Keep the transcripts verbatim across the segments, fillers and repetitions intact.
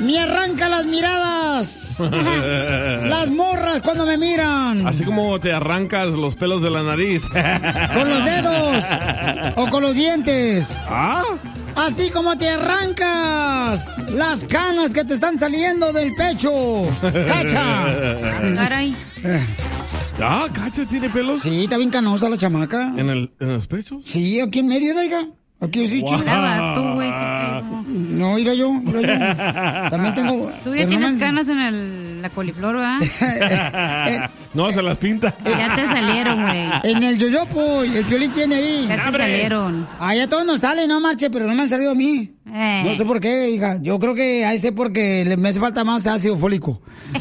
Me arranca las miradas. Las morras cuando me miran. Así como te arrancas los pelos de la nariz. Con los dedos. O con los dientes. ¿Ah? Así como te arrancas las canas que te están saliendo del pecho. ¡Cacha! Caray. ¿Ah, Cacha tiene pelos? Sí, está bien canosa la chamaca. ¿En, el, en los pechos? Sí, aquí en medio, oiga. Aquí sí, wow. chico. Tú, güey, qué pedo. No, mira yo, mira yo. También tengo... Tú ya tienes no canas en el, la coliflor, ¿verdad? eh, no, se las pinta. Ya te salieron, güey. En el yoyopo, el Piolín tiene ahí. Ya te ¡Abre! Salieron. Ah, ya todos nos salen, no marche, pero no me han salido a mí. Eh. No sé por qué, hija. Yo creo que ahí sé porque me hace falta más ácido fólico.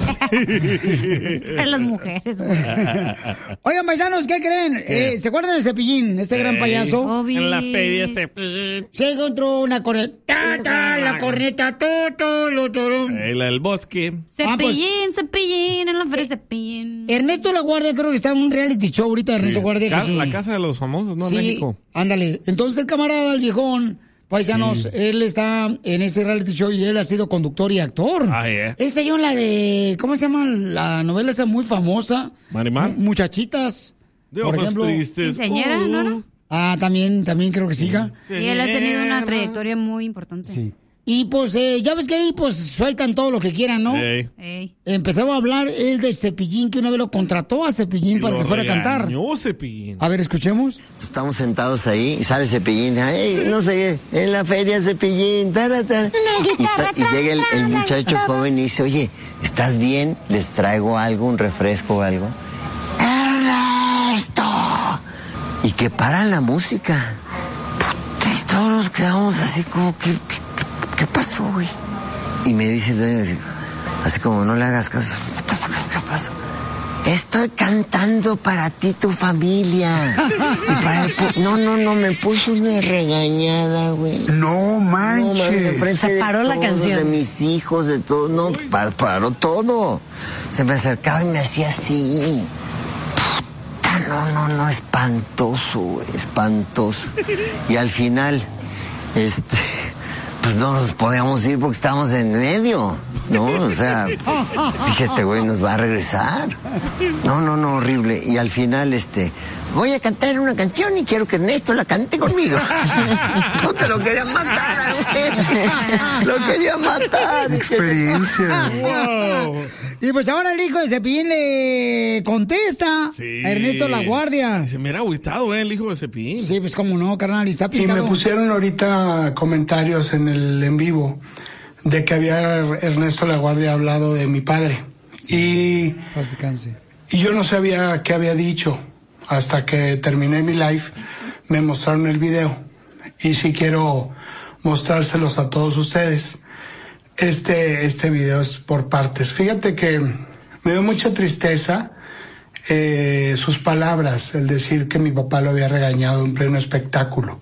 A las mujeres, güey. Oigan, paisanos, ¿qué creen? Eh, ¿Se acuerdan de Cepillín, este hey, gran payaso? Obvio. En la feria Cepillín. Se encontró una corneta, la corneta, todo, lo todo. Hey, la del bosque. Cepillín, ah, pues, Cepillín, en la feria eh, Cepillín. Ernesto La Guardia, creo que está en un reality show ahorita, Ernesto sí. Guardia. Ca que la casa de los famosos, ¿no? Sí, México. Ándale. Entonces el camarada, el viejón, paisanos, sí. Él está en ese reality show y él ha sido conductor y actor. Ah, yeah. Él salió en la de, ¿cómo se llama? La novela esa muy famosa. Marimar. Muchachitas. De por ojos ejemplo. tristes. Señora, uh. ¿no? Ah, también, también creo que siga. Sí, sí, él ha tenido una trayectoria muy importante. Sí. Y pues, eh, ya ves que ahí pues sueltan todo lo que quieran, ¿no? Hey. Hey. Empezaba a hablar él de Cepillín, que una vez lo contrató a Cepillín y para que fuera a cantar. Cepillín. A ver, escuchemos. Estamos sentados ahí y sale Cepillín. Hey, no sé, en la feria Cepillín. Tara, tara. Y, está, y llega el, el muchacho joven y dice, oye, ¿estás bien? ¿Les traigo algo, un refresco o algo? ¡Ernesto! Y que para la música. Puta, y todos nos quedamos así como que... que ¿qué pasó, güey? Y me dice, así como, no le hagas caso. ¿Qué pasó? Estoy cantando para ti, tu familia. Y para el no, no, no, me puso una regañada, güey. No manches. No, se paró la canción. De mis hijos, de todo, no, par, paró todo. Se me acercaba y me hacía así. No, no, no, espantoso, güey, espantoso. Y al final, este... pues no nos podíamos ir porque estábamos en medio, ¿no? O sea, dije, este güey nos va a regresar. No, no, no, horrible. Y al final, este, voy a cantar una canción y quiero que Ernesto la cante conmigo. No te lo quería matar, güey. Lo quería matar. Experiencia. Wow. Y pues ahora el hijo de Cepillín le contesta sí. a Ernesto La Guardia. Se me era agüitado, ¿eh? El hijo de Cepillín. Sí, pues cómo no, carnal, y está pintado. Y me pusieron ahorita comentarios en el en vivo de que había Ernesto La Guardia hablado de mi padre. Sí. Y, y yo no sabía qué había dicho. Hasta que terminé mi live, me mostraron el video. Y sí quiero mostrárselos a todos ustedes. Este, este video es por partes. Fíjate que me dio mucha tristeza eh, sus palabras, el decir que mi papá lo había regañado en pleno espectáculo.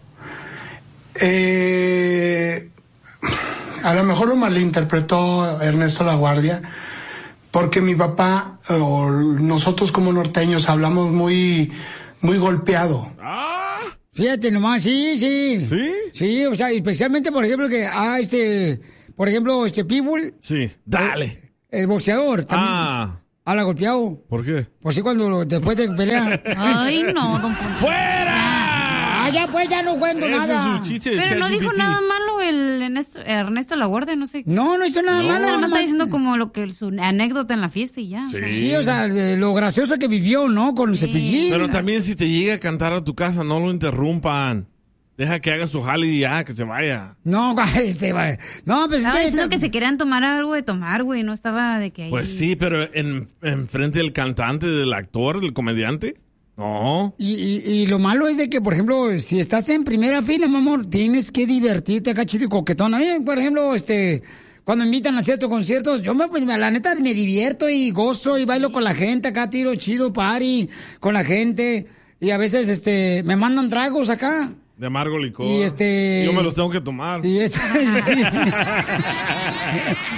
Eh, a lo mejor lo malinterpretó Ernesto La Guardia, porque mi papá o nosotros como norteños hablamos muy, muy golpeado. Ah. Fíjate nomás, sí, sí. ¿Sí? Sí, o sea, especialmente, por ejemplo, que a este... Por ejemplo, este Pitbull. Sí, dale. El, el boxeador también. Ah. Habla golpeado. ¿Por qué? Pues sí, cuando después de pelear. Ay, no, don Poncho. ¡Fuera! Ah, ya pues, ya no cuento Ese nada. Es su chiste de Pero no G P T. dijo nada malo el Ernesto, Ernesto La Guardia, no sé. No, no hizo nada no, malo. Nada más está diciendo como lo que su anécdota en la fiesta y ya. Sí, o sea. Sí, o sea, de lo gracioso que vivió, ¿no? Con el sí. Cepillín. Pero también si te llega a cantar a tu casa, no lo interrumpan. Deja que haga su jale y ya, que se vaya. No, este, no, pues estaba es que... diciendo que se querían tomar algo de tomar, güey, no estaba de que ahí... Pues sí, pero en, en frente del cantante, del actor, del comediante, no. Y, y, y lo malo es de que, por ejemplo, si estás en primera fila, mi amor, tienes que divertirte acá, chido y coquetón. A mí, por ejemplo, este... Cuando me invitan a ciertos conciertos, yo me, pues, la neta me divierto y gozo y bailo con la gente acá, tiro chido, party con la gente. Y a veces, este, me mandan tragos acá. De amargo licor. Y este... Yo me los tengo que tomar. Y este... sí.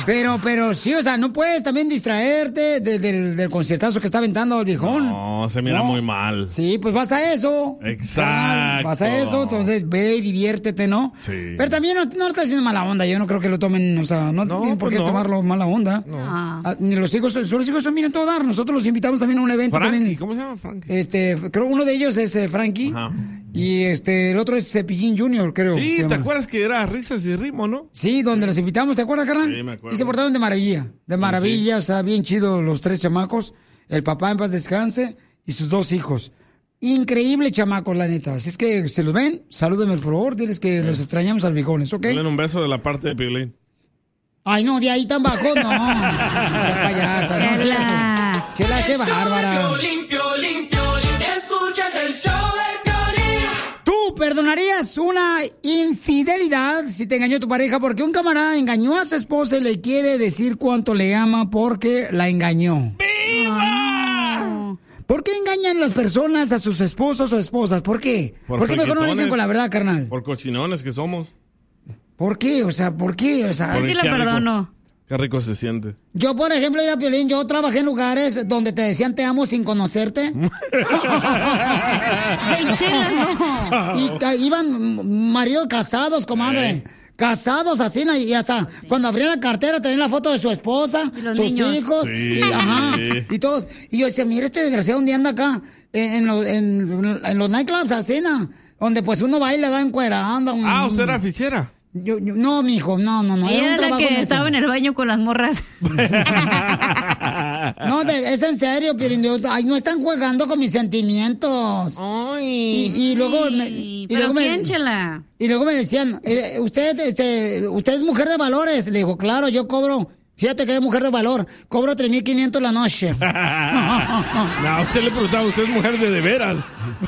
Pero, pero sí, o sea, no puedes también distraerte de, del, del conciertazo que está aventando el viejón. No, se mira no. muy mal. Sí, pues vas a eso. Exacto. Carnal, vas a eso, entonces ve y diviértete, ¿no? Sí. Pero también no, no está haciendo mala onda. Yo no creo que lo tomen, o sea, no, no tienen por qué pues no. tomarlo mala onda. No. Ah, ni los hijos, los hijos son, miren, todo dar. Nosotros los invitamos también a un evento. Frankie, también. ¿Cómo se llama Frankie? Este, creo uno de ellos es eh, Frankie. Ajá. Y este, el otro es Cepillín junior, creo. Sí, ¿te acuerdas que era Risas y Ritmo, no? Sí, donde los invitamos, ¿te acuerdas, carnal? Sí, me acuerdo. Y se portaron de maravilla, de maravilla, sí, sí. O sea, bien chido los tres chamacos, el papá en paz descanse y sus dos hijos. Increíble chamacos, la neta. Así es que, si los ven, salúdenme, por favor, diles que sí. los extrañamos al viejones, ¿ok? Denle un beso de la parte de Piolín. Ay, no, de ahí tan bajo, no. No sea payasa, no es cierto. Chela, qué bárbara. Piolín, Piolín, Piolín, escuchas el show de Piolín. ¿Tú perdonarías una infidelidad si te engañó tu pareja porque un camarada engañó a su esposa y le quiere decir cuánto le ama porque la engañó? ¡Viva! ¿Por qué engañan las personas a sus esposos o esposas? ¿Por qué? Por, ¿Por qué mejor no lo dicen con la verdad, carnal? Por cochinones que somos. ¿Por qué? O sea, ¿por qué? O sea, sí lo perdono. Rico, qué rico se siente. Yo, por ejemplo, era Piolín, yo trabajé en lugares donde te decían te amo sin conocerte. Ay, chela, no. Y uh, iban maridos casados, comadre. Eh. Casados así, y hasta sí. cuando abrían la cartera tenían la foto de su esposa, sus niños. hijos, sí. y, ajá, y todos. Y yo decía, mira este desgraciado, ¿dónde anda acá? En, en, los, en, en los nightclubs, así, ¿no? Donde pues uno va y le da encuerando. Ah, ¿usted era oficiera? Yo, yo, no, mijo, no, no, no. Era, era un la que estaba en el baño con las morras. No, de, es en serio, Piolín. Ay, no están jugando con mis sentimientos. Ay. Y, y luego me, y pero luego me, piénchela. Y luego me decían, eh, usted, este, usted es mujer de valores. Le digo, claro, yo cobro. Fíjate que es mujer de valor. Cobro tres mil quinientos la noche. No, usted le preguntaba, usted es mujer de de veras.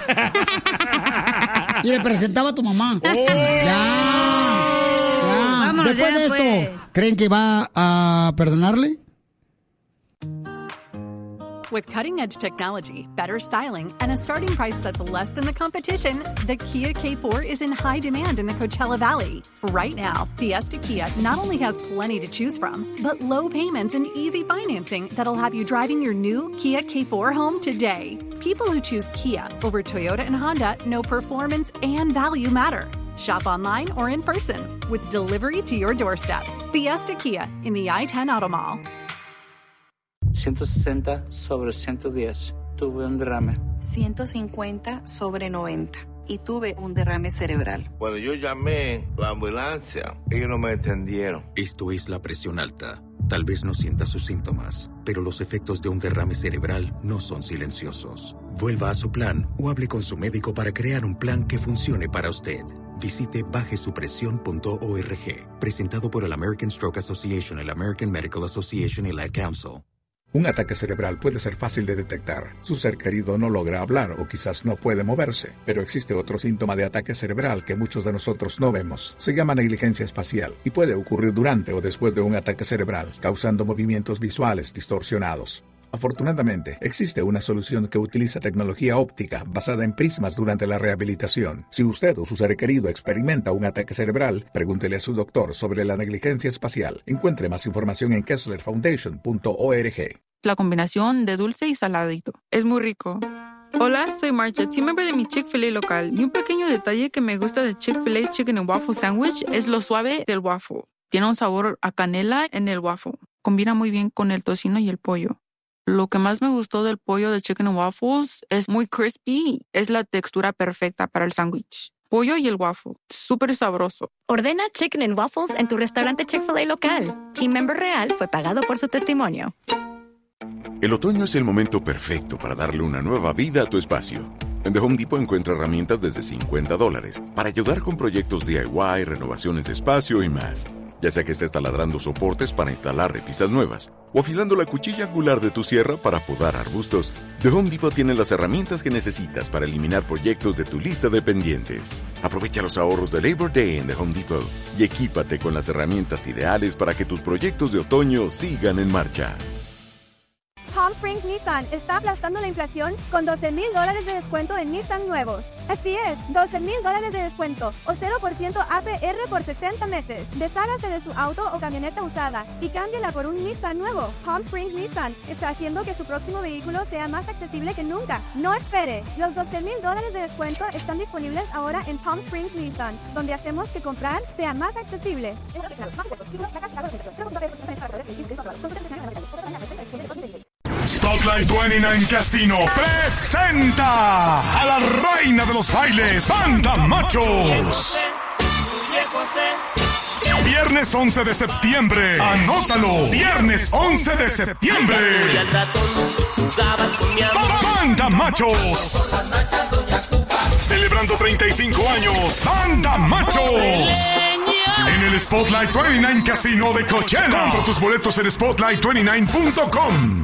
Y le presentaba a tu mamá. Oh. Ya. Vámonos, Después ya, de esto, pues. ¿creen que va a perdonarle? With cutting-edge technology, better styling, and a starting price that's less than the competition, the Kia K four is in high demand in the Coachella Valley. Right now, Fiesta Kia not only has plenty to choose from, but low payments and easy financing that'll have you driving your new Kia K four home today. People who choose Kia over Toyota and Honda know performance and value matter. Shop online or in person with delivery to your doorstep. Fiesta Kia in the I ten Auto Mall. ciento sesenta sobre ciento diez. Tuve un derrame. ciento cincuenta sobre noventa. Y tuve un derrame cerebral. Cuando yo llamé a la ambulancia, ellos no me entendieron. Esto es la presión alta. Tal vez no sienta sus síntomas, pero los efectos de un derrame cerebral no son silenciosos. Vuelva a su plan o hable con su médico para crear un plan que funcione para usted. Visite baje su presión punto org. Presentado por el American Stroke Association, el American Medical Association y el Ad Council. Un ataque cerebral puede ser fácil de detectar. Su ser querido no logra hablar o quizás no puede moverse. Pero existe otro síntoma de ataque cerebral que muchos de nosotros no vemos. Se llama negligencia espacial y puede ocurrir durante o después de un ataque cerebral, causando movimientos visuales distorsionados. Afortunadamente, existe una solución que utiliza tecnología óptica basada en prismas durante la rehabilitación. Si usted o su ser querido experimenta un ataque cerebral, pregúntele a su doctor sobre la negligencia espacial. Encuentre más información en Kessler Foundation punto org. La combinación de dulce y saladito. Es muy rico. Hola, soy Marcha, team member de mi Chick-fil-A local. Y un pequeño detalle que me gusta de Chick-fil-A Chicken and Waffle Sandwich es lo suave del waffle. Tiene un sabor a canela en el waffle. Combina muy bien con el tocino y el pollo. Lo que más me gustó del pollo de Chicken and Waffles es muy crispy. Es la textura perfecta para el sándwich. Pollo y el waffle. Súper sabroso. Ordena Chicken and Waffles en tu restaurante Chick-fil-A local. Team member real fue pagado por su testimonio. El otoño es el momento perfecto para darle una nueva vida a tu espacio. En The Home Depot encuentra herramientas desde cincuenta dólares para ayudar con proyectos D I Y, renovaciones de espacio y más. Ya sea que estés taladrando soportes para instalar repisas nuevas o afilando la cuchilla angular de tu sierra para podar arbustos, The Home Depot tiene las herramientas que necesitas para eliminar proyectos de tu lista de pendientes. Aprovecha los ahorros de Labor Day en The Home Depot y equípate con las herramientas ideales para que tus proyectos de otoño sigan en marcha. Palm Springs Springs Nissan está aplastando la inflación con doce mil dólares de descuento en Nissan nuevos. Así es, doce mil dólares de descuento o cero por ciento A P R por sesenta meses. Deshágase de su auto o camioneta usada y cámbiala por un Nissan nuevo. Palm Springs Nissan está haciendo que su próximo vehículo sea más accesible que nunca. No espere. Los doce mil dólares de descuento están disponibles ahora en Palm Springs Nissan, donde hacemos que comprar sea más accesible. Spotlight veintinueve Casino presenta a la reina de los bailes, Banda Machos. Viernes once de septiembre. Anótalo. Viernes once de septiembre. Banda Machos. Celebrando treinta y cinco años. Banda Machos. En el Spotlight veintinueve Casino de Coachella. Compra tus boletos en spotlight veintinueve punto com.